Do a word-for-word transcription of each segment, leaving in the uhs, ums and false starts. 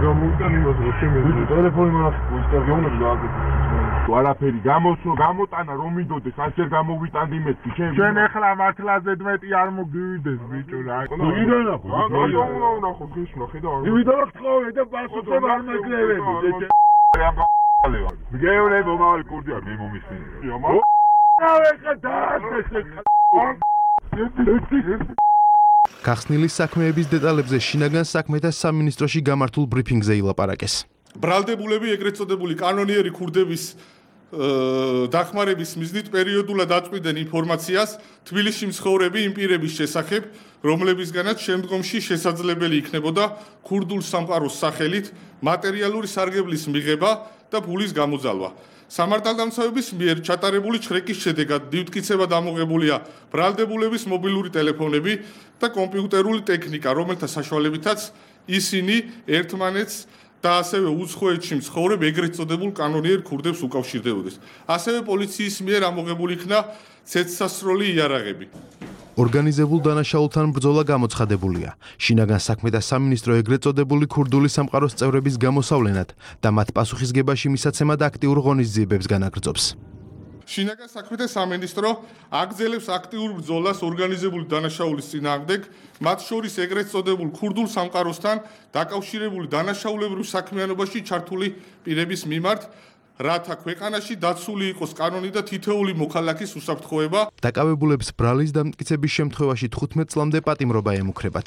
გამოვიტან იმას რო შემეძლო ტელეფონი მას გეუბნები და არაფერი გამოსო გამოტანა რომ მინდოდეს ასერ გამოვიტანდი მეთქი შენ შენ ეხლა მართლა ზედმეტი არ მოგივიდეს ბიჭო რა იდე ნახო რა ნახო გიშნა ხედავ იმიდა რა ხავე და პასუხი არ მეკრევები მიგეუნე მომავალი კურდი არ მიმომისმინე ეხა დაასეს გახსნილი საქმეების დეტალებზე შინაგან საქმეთა სამინისტროში გამართულ ბრიფინგზე ილაპარაკეს. ბრალდებულები ეგრეთ წოდებული კანონიერი ქურდების დახმარების მიზნით პერიოდულად აწვდიდნენ ინფორმაციას თბილისში მცხოვრები იმ პირების შესახებ, რომლებისგანაც შემდგომში შესაძლებელი იქნებოდა ქურდულ სამყაროს სახელით მატერიალური სარგებლის მიღება და ფულის გამოძალვა. სამართალდამცავების მიერ ჩატარებული ჩხრეკის შედეგად დივტკიცება დამოღებულია ბრალდებულების მობილური ტელეფონები და კომპიუტერული ტექნიკა, რომელთა საშუალებითაც ისინი ერთმანეთს და ასევე უცხოეთში მცხოვრებ ეგრეთ წოდებულ კანონიერ ქურდებს უკავშირდებოდეს. ასევე პოლიციის მიერ ამოღებული იქნა ცეცხლსასროლი იარაღები. ორგანიზებულ დანაშაულთან ბრძოლა გამოცხადებულია. შინაგან საქმეთა სამინისტრო ეგრეთ წოდებული ქურდული სამყაროს წევრების გამოსავლენად და მათ პასუხისგებაში მისაცემად აქტიურ ღონისძიებებს განაგრძობს. შინაგან საქმეთა სამინისტრო აგრძელებს აქტიურ ბრძოლას ორგანიზებული დანაშაულის წინააღმდეგ, მათ შორის ეგრეთ წოდებულ ქურდულ სამყაროსთან დაკავშირებული დანაშაულებრივ საქმიანობაში ჩართული პირების მიმართ, რათა ქვეყანაში დაცული იყოს კანონი და თითოეული მოქალაქის უსაფრთხოება. დაკავებულებს ბრალის დამტკიცების შემთხვევაში თხუთმეტ წლამდე პატიმრობა ემუქრებათ.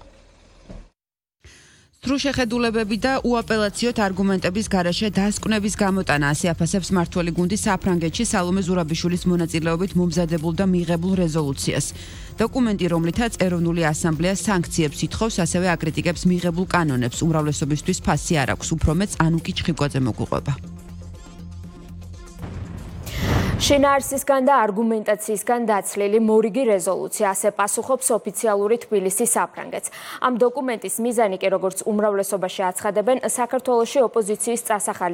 სრულ შეხედულებები და უაპელაციოთ არგუმენტების გარეშე დასკვნების გამოტანა ასე აფასებს მმართველი გუნდი საფრანგეთში სალომე ზურაბიშვილის მონაწილეობით მომზადებულ და მიღებულ რეზოლუციას. დოკუმენტი, რომლითაც ეროვნული ასამბლეა სანქციებს ითხოვს, ასევე აკრიტიკებს მიღებულ კანონებს, უმრავლესობისთვის ფასი არ აქვს, უფრო მეც ანუკი ჩხიკვაძე მოგვიყვება. შინაარსისგან და არგუმენტაციისგან დაცლილი მორიგი რეზოლუცია ასე პასუხობს ოფიციალური თბილისის საფრანგეთს. ამ დოკუმენტის მიზანი კი როგორც უმრავლესობაში აცხადებენ, საქართველოში ოპოზიციის წასახალი